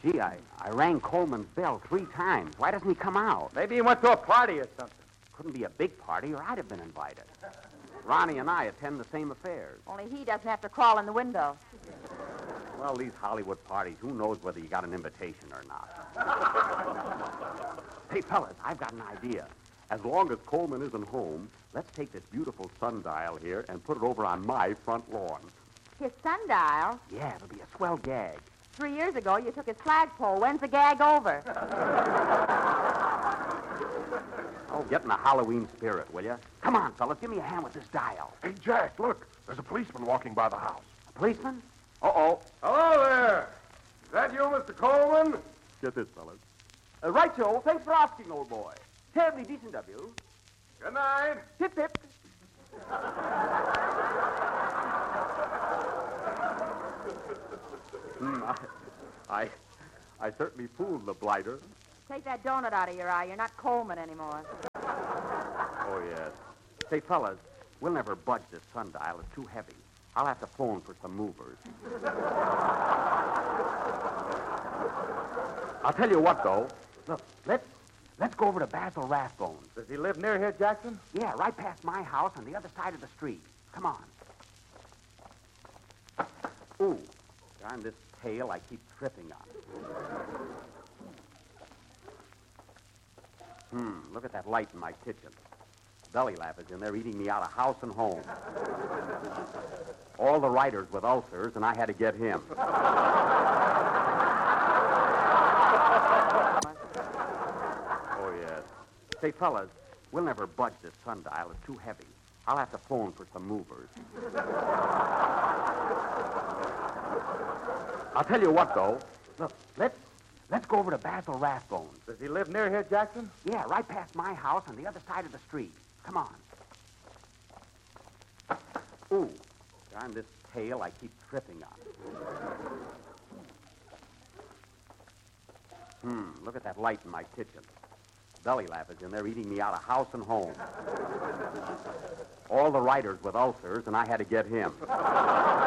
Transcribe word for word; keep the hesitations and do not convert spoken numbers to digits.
Gee, I, I rang Coleman's bell three times. Why doesn't he come out? Maybe he went to a party or something. Couldn't be a big party, or I'd have been invited. Ronnie and I attend the same affairs. Only he doesn't have to crawl in the window. Well, these Hollywood parties, who knows whether you got an invitation or not? Hey, fellas, I've got an idea. As long as Coleman isn't home, let's take this beautiful sundial here and put it over on my front lawn. His sundial? Yeah, it'll be a swell gag. Three years ago, you took his flagpole. When's the gag over? Oh, get in the Halloween spirit, will you? Come on, fellas, give me a hand with this dial. Hey, Jack, look. There's a policeman walking by the house. A policeman? Uh-oh. Hello there. Is that you, Mister Coleman? Get this, fellas. Uh, right, Joe. Thanks for asking, old boy. Terribly decent of you. Good night. Hip, hip. Hmm, I, I, I certainly fooled the blighter. Take that donut out of your eye. You're not Coleman anymore. Oh, yes. Say, fellas, we'll never budge this sundial. It's too heavy. I'll have to phone for some movers. I'll tell you what, though. Look, let's let's go over to Basil Rathbone's. Does he live near here, Jackson? Yeah, right past my house on the other side of the street. Come on. Ooh, darn this tail I keep tripping on. Hmm, look at that light in my kitchen. Belly Laugh is in there eating me out of house and home. All the writers with ulcers, and I had to get him. Oh, yes. Say, fellas, we'll never budge this sundial. It's too heavy. I'll have to phone for some movers. I'll tell you what, though. Look, let's let's go over to Basil Rathbone's. Does he live near here, Jackson? Yeah, right past my house on the other side of the street. Come on. Ooh, darn this tail I keep tripping on. Hmm, look at that light in my kitchen. Belly Laugh is in there eating me out of house and home. All the writers with ulcers, and I had to get him.